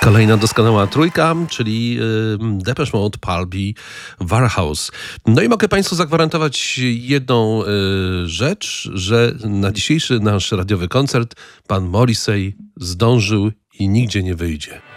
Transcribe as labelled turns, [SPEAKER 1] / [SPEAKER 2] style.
[SPEAKER 1] Kolejna doskonała trójka, czyli Depeche Mode, Pulp, Warhouse. No i mogę Państwu zagwarantować jedną rzecz, że na dzisiejszy nasz radiowy koncert pan Morrissey zdążył i nigdzie nie wyjdzie.